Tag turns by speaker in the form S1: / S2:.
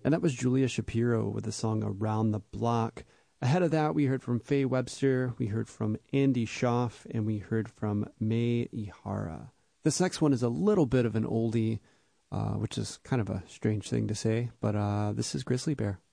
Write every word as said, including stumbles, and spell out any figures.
S1: And that was Julia Shapiro with the song Around the Block. Ahead of that, we heard from Faye Webster, we heard from Andy Schaaf, and we heard from Mai Ihara. This next one is a little bit of an oldie, uh, which is kind of a strange thing to say, but uh, this is Grizzly Bear.